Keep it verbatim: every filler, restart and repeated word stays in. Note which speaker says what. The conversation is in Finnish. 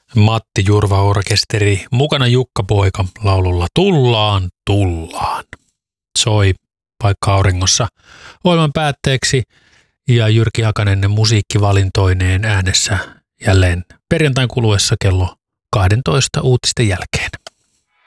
Speaker 1: Matti Jurva-orkesteri, mukana Jukka Poika laululla Tullaan, tullaan. Soi Paikka auringossa ohjelman päätteeksi ja Jyrki Hakanen musiikkivalintoineen äänessä jälleen perjantain kuluessa kello kaksitoista uutisten jälkeen.